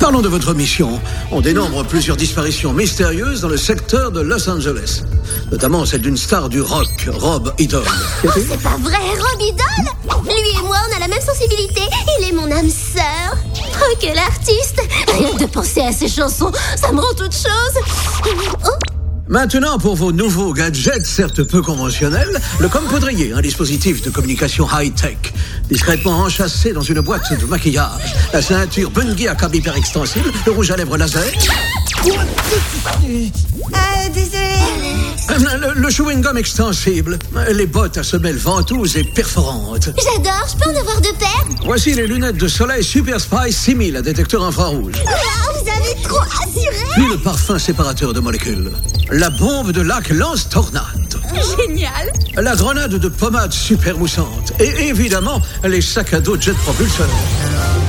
Parlons de votre mission. On dénombre plusieurs disparitions mystérieuses dans le secteur de Los Angeles. Notamment celle d'une star du rock, Rob Idol. Oh, c'est pas vrai, Rob Idol? Lui et moi, on a la même sensibilité. Il est mon âme sœur. Oh, quel artiste! Rien que de penser à ses chansons, ça me rend toute chose. Oh. Maintenant, pour vos nouveaux gadgets, certes peu conventionnels, le Compoudrier, un dispositif de communication high-tech, discrètement enchâssé dans une boîte de maquillage, la ceinture Bungie à câble hyper extensible, le rouge à lèvres laser... Désolé. Le chewing-gum extensible, les bottes à semelles ventouses et perforantes. J'adore, je peux en avoir 2 paires? Voici les lunettes de soleil Super Spy 6000 à détecteur infrarouge. Wow, vous avez trop assuré. Puis le parfum séparateur de molécules. La bombe de lac Lance Tornade. Génial. La grenade de pommade super moussante. Et évidemment, les sacs à dos jet propulseur.